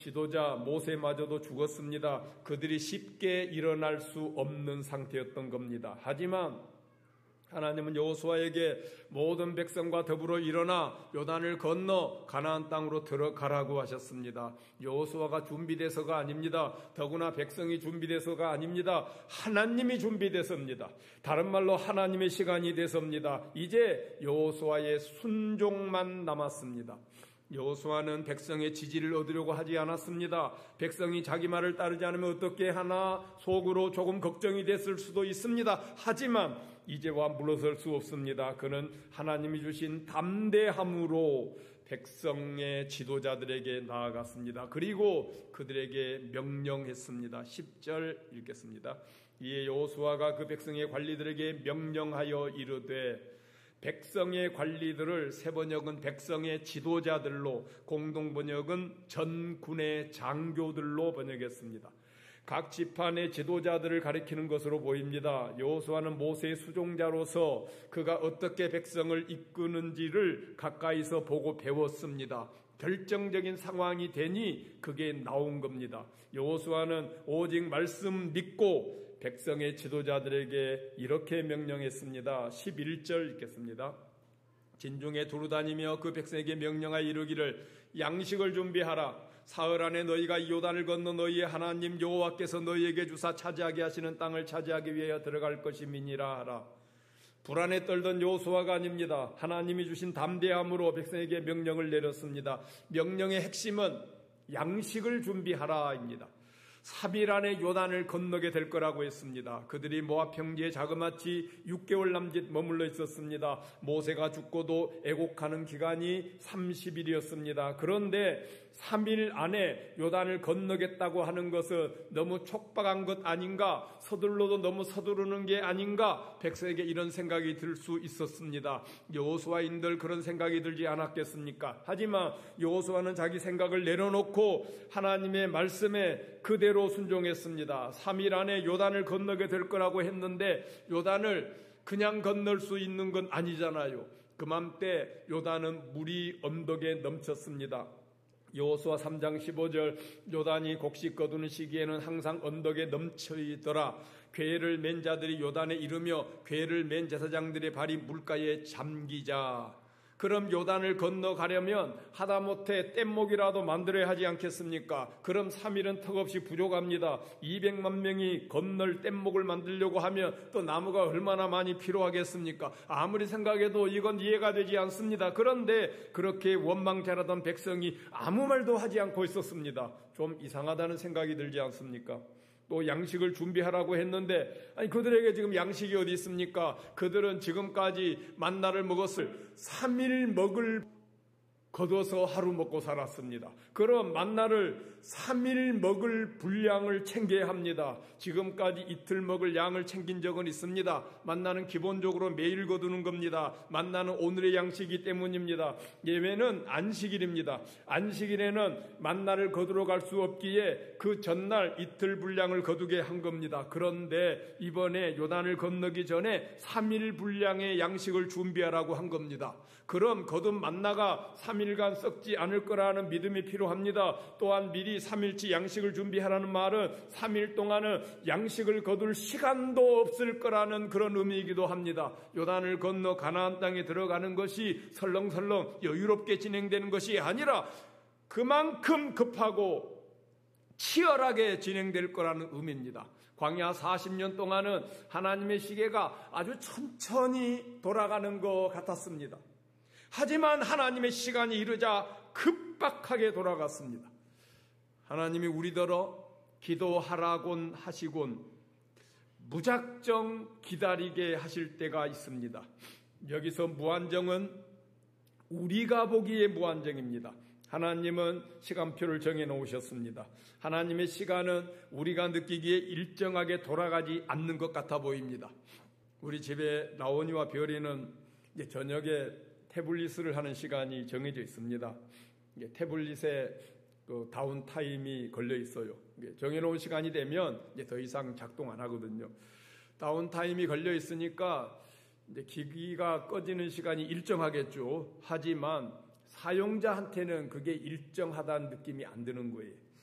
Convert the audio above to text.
지도자 모세마저도 죽었습니다. 그들이 쉽게 일어날 수 없는 상태였던 겁니다. 하지만 하나님은 여호수아에게 모든 백성과 더불어 일어나 요단을 건너 가나안 땅으로 들어가라고 하셨습니다. 여호수아가 준비돼서가 아닙니다. 더구나 백성이 준비돼서가 아닙니다. 하나님이 준비돼서입니다. 다른 말로 하나님의 시간이 돼서입니다. 이제 여호수아의 순종만 남았습니다. 여호수아는 백성의 지지를 얻으려고 하지 않았습니다. 백성이 자기 말을 따르지 않으면 어떻게 하나 속으로 조금 걱정이 됐을 수도 있습니다. 하지만 이제와 물러설 수 없습니다. 그는 하나님이 주신 담대함으로 백성의 지도자들에게 나아갔습니다. 그리고 그들에게 명령했습니다. 10절 읽겠습니다. 이에 여호수아가 그 백성의 관리들에게 명령하여 이르되, 백성의 관리들을 세번역은 백성의 지도자들로, 공동번역은 전군의 장교들로 번역했습니다. 각 지판의 지도자들을 가리키는 것으로 보입니다. 여호수아는 모세의 수종자로서 그가 어떻게 백성을 이끄는지를 가까이서 보고 배웠습니다. 결정적인 상황이 되니 그게 나온 겁니다. 여호수아는 오직 말씀 믿고 백성의 지도자들에게 이렇게 명령했습니다. 11절 읽겠습니다. 진중에 두루다니며 그 백성에게 명령하여 이르기를, 양식을 준비하라. 사흘 안에 너희가 이 요단을 건너 너희의 하나님 여호와께서 너희에게 주사 차지하게 하시는 땅을 차지하기 위하여 들어갈 것임이니라 하라. 불안에 떨던 여호수아가 아닙니다. 하나님이 주신 담대함으로 백성에게 명령을 내렸습니다. 명령의 핵심은 양식을 준비하라입니다. 3일 안에 요단을 건너게 될 거라고 했습니다. 그들이 모압 평지에 자그마치 6개월 남짓 머물러 있었습니다. 모세가 죽고도 애곡하는 기간이 30일이었습니다. 그런데 3일 안에 요단을 건너겠다고 하는 것은 너무 촉박한 것 아닌가, 서둘러도 너무 서두르는 게 아닌가, 백성에게 이런 생각이 들 수 있었습니다. 여호수아인들 그런 생각이 들지 않았겠습니까? 하지만 여호수아는 자기 생각을 내려놓고 하나님의 말씀에 그대로 순종했습니다. 3일 안에 요단을 건너게 될 거라고 했는데 요단을 그냥 건널 수 있는 건 아니잖아요. 그맘때 요단은 물이 언덕에 넘쳤습니다. 여호수아 3장 15절, 요단이 곡식 거두는 시기에는 항상 언덕에 넘쳐있더라. 궤를 맨 자들이 요단에 이르며 궤를 맨 제사장들의 발이 물가에 잠기자. 그럼 요단을 건너가려면 하다못해 뗏목이라도 만들어야 하지 않겠습니까? 그럼 3일은 턱없이 부족합니다. 200만 명이 건널 뗏목을 만들려고 하면 또 나무가 얼마나 많이 필요하겠습니까? 아무리 생각해도 이건 이해가 되지 않습니다. 그런데 그렇게 원망자라던 백성이 아무 말도 하지 않고 있었습니다. 좀 이상하다는 생각이 들지 않습니까? 또 양식을 준비하라고 했는데, 아니 그들에게 지금 양식이 어디 있습니까? 그들은 지금까지 만나를 먹었을 3일 먹을 거둬서 하루 먹고 살았습니다. 그럼 만나를 3일 먹을 분량을 챙겨야 합니다. 지금까지 이틀 먹을 양을 챙긴 적은 있습니다. 만나는 기본적으로 매일 거두는 겁니다. 만나는 오늘의 양식이기 때문입니다. 예외는 안식일입니다. 안식일에는 만나를 거두러 갈 수 없기에 그 전날 이틀 분량을 거두게 한 겁니다. 그런데 이번에 요단을 건너기 전에 3일 분량의 양식을 준비하라고 한 겁니다. 그럼 거둔 만나가 3일간 썩지 않을 거라는 믿음이 필요합니다. 또한 미리 3일치 양식을 준비하라는 말은 3일 동안은 양식을 거둘 시간도 없을 거라는 그런 의미이기도 합니다. 요단을 건너 가나안 땅에 들어가는 것이 설렁설렁 여유롭게 진행되는 것이 아니라 그만큼 급하고 치열하게 진행될 거라는 의미입니다. 광야 40년 동안은 하나님의 시계가 아주 천천히 돌아가는 것 같았습니다. 하지만 하나님의 시간이 이르자 급박하게 돌아갔습니다. 하나님이 우리더러 기도하라곤 하시곤 무작정 기다리게 하실 때가 있습니다. 여기서 무한정은 우리가 보기에 무한정입니다. 하나님은 시간표를 정해놓으셨습니다. 하나님의 시간은 우리가 느끼기에 일정하게 돌아가지 않는 것 같아 보입니다. 우리 집에 나온이와 별이는 이제 저녁에 태블릿을 하는 시간이 정해져 있습니다. 태블릿에 그 다운타임이 걸려 있어요. 정해놓은 시간이 되면 이제 더 이상 작동 안 하거든요. 다운타임이 걸려 있으니까 이제 기기가 꺼지는 시간이 일정하겠죠. 하지만 사용자한테는 그게 일정하다는 느낌이 안 드는 거예요.